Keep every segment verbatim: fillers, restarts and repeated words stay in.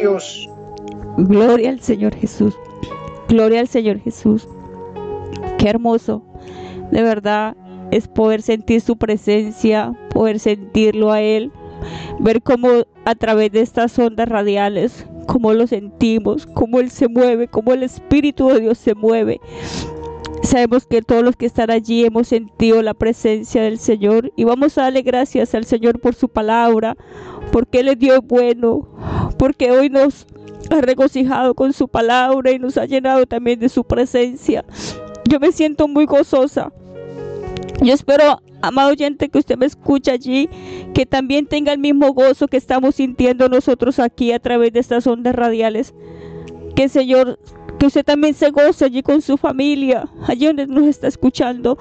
Dios. Gloria al Señor Jesús. Gloria al Señor Jesús. Qué hermoso, de verdad, es poder sentir su presencia, poder sentirlo a Él, ver cómo a través de estas ondas radiales, cómo lo sentimos, cómo Él se mueve, cómo el Espíritu de Dios se mueve. Sabemos que todos los que están allí hemos sentido la presencia del Señor y vamos a darle gracias al Señor por su palabra, porque Él es Dios bueno, porque hoy nos ha regocijado con su palabra y nos ha llenado también de su presencia. Yo me siento muy gozosa. Yo espero, amado oyente, que usted me escuche allí, que también tenga el mismo gozo que estamos sintiendo nosotros aquí a través de estas ondas radiales. Que el Señor, que usted también se goce allí con su familia, allí donde nos está escuchando.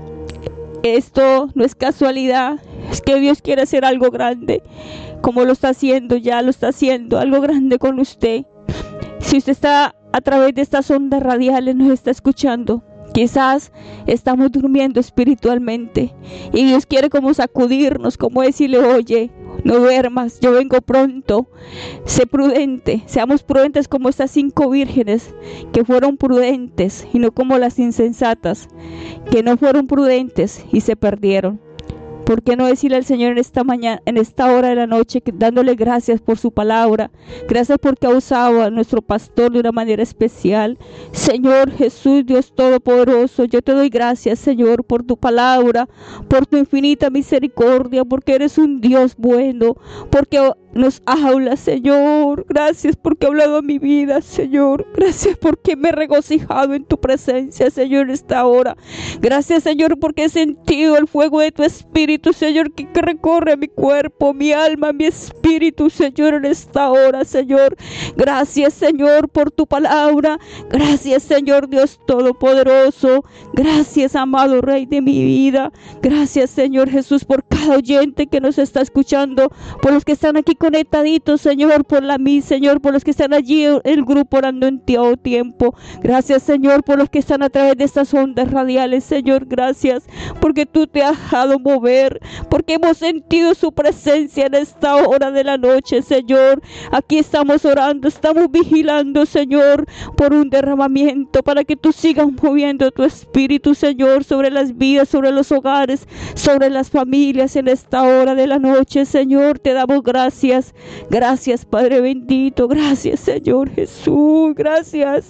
Esto no es casualidad, es que Dios quiere hacer algo grande, como lo está haciendo, ya lo está haciendo, algo grande con usted. Si usted está a través de estas ondas radiales, nos está escuchando, quizás estamos durmiendo espiritualmente y Dios quiere como sacudirnos, como decirle: oye, no duermas, yo vengo pronto, sé prudente, seamos prudentes como estas cinco vírgenes que fueron prudentes y no como las insensatas, que no fueron prudentes y se perdieron. ¿Por qué no decirle al Señor en esta mañana, en esta hora de la noche, dándole gracias por su palabra? Gracias porque ha usado a nuestro pastor de una manera especial. Señor Jesús, Dios Todopoderoso, yo te doy gracias, Señor, por tu palabra, por tu infinita misericordia, porque eres un Dios bueno, porque nos habla, Señor. Gracias porque ha hablado a mi vida, Señor. Gracias porque me he regocijado en tu presencia, Señor, en esta hora. Gracias, Señor, porque he sentido el fuego de tu Espíritu, Señor, que, que recorre mi cuerpo, mi alma, mi espíritu, Señor, en esta hora, Señor. Gracias, Señor, por tu palabra. Gracias, Señor Dios Todopoderoso. Gracias, amado Rey de mi vida. Gracias, Señor Jesús, por cada oyente que nos está escuchando, por los que están aquí conectaditos, Señor, por la mí, Señor, por los que están allí en el grupo orando en ti todo tiempo. Gracias, Señor, por los que están a través de estas ondas radiales, Señor. Gracias porque tú te has dejado mover, porque hemos sentido su presencia en esta hora de la noche, Señor. Aquí estamos orando, estamos vigilando, Señor, por un derramamiento, para que tú sigas moviendo tu Espíritu, Señor, sobre las vidas, sobre los hogares, sobre las familias en esta hora de la noche, Señor. Te damos gracias, gracias, Padre bendito, gracias, Señor Jesús, gracias,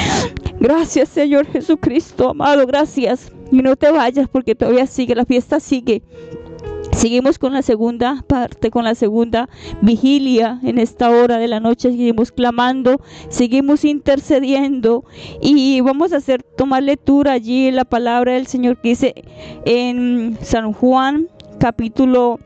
gracias, Señor Jesucristo, amado, gracias. Y no te vayas porque todavía sigue, la fiesta sigue. Seguimos con la segunda parte, con la segunda vigilia en esta hora de la noche. Seguimos clamando, seguimos intercediendo y vamos a hacer, tomar lectura allí en la palabra del Señor que dice en San Juan capítulo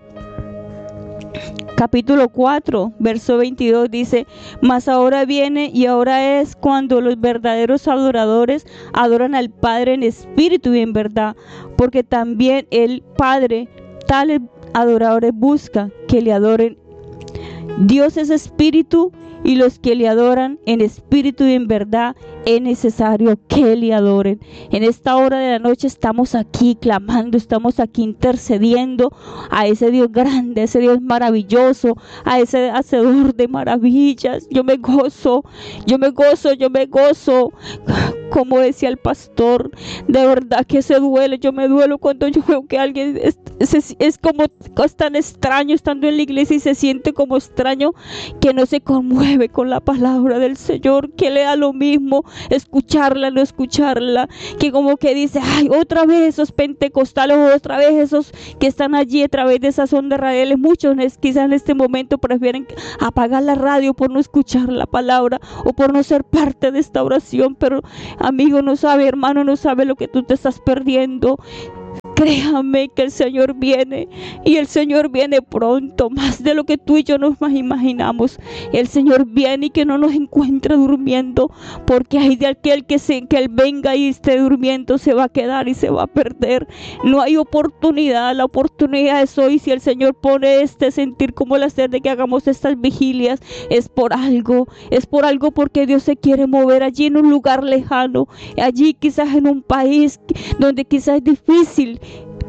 capítulo cuatro, verso veintidós, dice: mas ahora viene y ahora es cuando los verdaderos adoradores adoran al Padre en espíritu y en verdad, porque también el Padre tales adoradores busca que le adoren. Dios es espíritu y los que le adoran en espíritu y en verdad es necesario que le adoren. En esta hora de la noche estamos aquí clamando, estamos aquí intercediendo a ese Dios grande, a ese Dios maravilloso, a ese hacedor de maravillas. Yo me gozo, yo me gozo, yo me gozo. Como decía el pastor, de verdad que se duele, yo me duelo cuando yo veo que alguien es, es, es como es tan extraño estando en la iglesia y se siente como extraño, que no se conmueve con la palabra del Señor, que le da lo mismo escucharla, no escucharla, que como que dice: ay, otra vez esos pentecostales, otra vez esos que están allí a través de esas ondas radiales. Muchos quizás en este momento prefieren apagar la radio por no escuchar la palabra o por no ser parte de esta oración, pero amigo, no sabe, hermano, no sabe lo que tú te estás perdiendo. Créame que el Señor viene y el Señor viene pronto, más de lo que tú y yo nos imaginamos. El Señor viene y que no nos encuentre durmiendo, porque hay de aquel que, se, que Él venga y esté durmiendo, se va a quedar y se va a perder. No hay oportunidad, la oportunidad es hoy. Si el Señor pone este sentir como el hacer de que hagamos estas vigilias, es por algo, es por algo porque Dios se quiere mover allí en un lugar lejano, allí quizás en un país donde quizás es difícil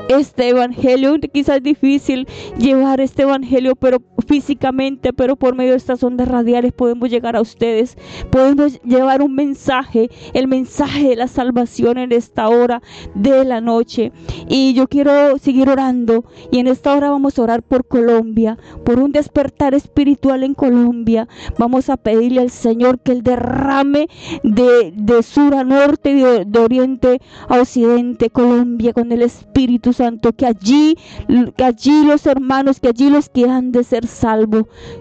este evangelio. Quizás es difícil llevar este evangelio, pero físicamente, pero por medio de estas ondas radiales podemos llegar a ustedes, podemos llevar un mensaje, el mensaje de la salvación en esta hora de la noche. Y yo quiero seguir orando, y en esta hora vamos a orar por Colombia, por un despertar espiritual en Colombia. Vamos a pedirle al Señor que Él derrame de, de sur a norte, de, de oriente a occidente, Colombia, con el Espíritu Santo, que allí, que allí los hermanos, que allí los que han de ser salvos,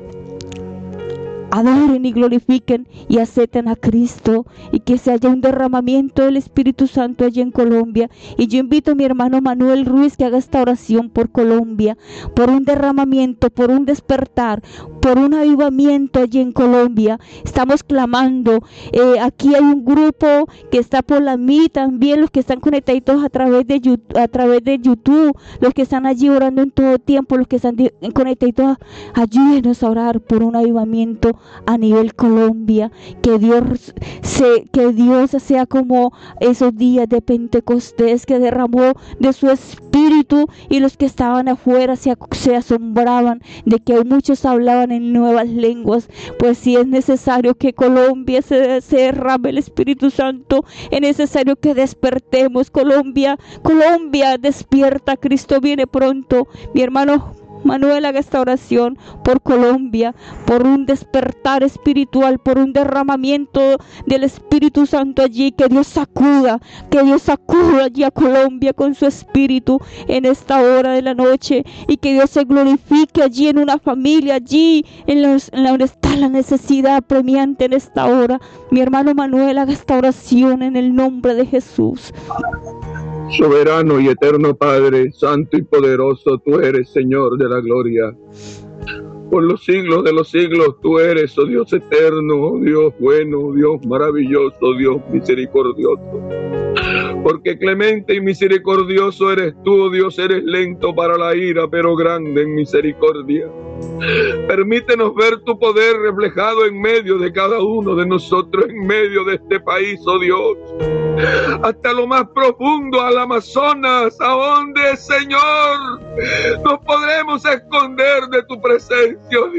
adoren y glorifiquen y acepten a Cristo, y que se haya un derramamiento del Espíritu Santo allí en Colombia. Y yo invito a mi hermano Manuel Ruiz que haga esta oración por Colombia, por un derramamiento, por un despertar, por un avivamiento allí en Colombia. Estamos clamando, eh, aquí hay un grupo que está por la mí también, los que están conectados a través de YouTube, a través de YouTube, los que están allí orando en todo tiempo, los que están conectados, ayúdenos a orar por un avivamiento a nivel Colombia, que Dios se, que Dios sea como esos días de Pentecostés, que derramó de su Espíritu, y los que estaban afuera se, se asombraban de que muchos hablaban en nuevas lenguas. Pues si es necesario que Colombia se, se derrame el Espíritu Santo, es necesario que despertemos. Colombia, Colombia, despierta, Cristo viene pronto. Mi hermano Manuel haga esta oración por Colombia, por un despertar espiritual, por un derramamiento del Espíritu Santo allí, que Dios sacuda, que Dios sacuda allí a Colombia con su Espíritu en esta hora de la noche, y que Dios se glorifique allí en una familia, allí en, los, en la donde está la necesidad premiante en esta hora. Mi hermano Manuel haga esta oración en el nombre de Jesús. Soberano y eterno Padre, santo y poderoso, tú eres Señor de la gloria. Por los siglos de los siglos tú eres, oh Dios eterno, oh Dios bueno, Dios maravilloso, Dios misericordioso. Porque clemente y misericordioso eres tú, Dios, eres lento para la ira, pero grande en misericordia. Permítenos ver tu poder reflejado en medio de cada uno de nosotros, en medio de este país, oh Dios. Hasta lo más profundo, al Amazonas, a donde, Señor, nos podremos esconder de tu presencia, oh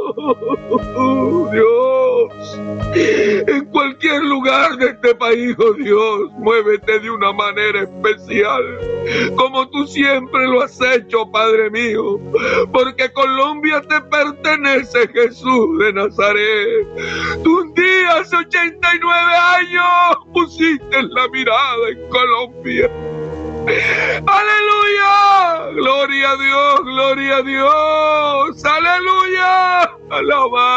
Dios. Dios, en cualquier lugar de este país, oh Dios, muévete de una manera especial, como tú siempre lo has hecho, Padre mío, porque Colombia te pertenece, Jesús de Nazaret. Tú un día, hace ochenta y nueve años, pusiste la mirada en Colombia. ¡Aleluya! ¡Gloria a Dios! ¡Gloria a Dios! ¡Aleluya! ¡Alaba!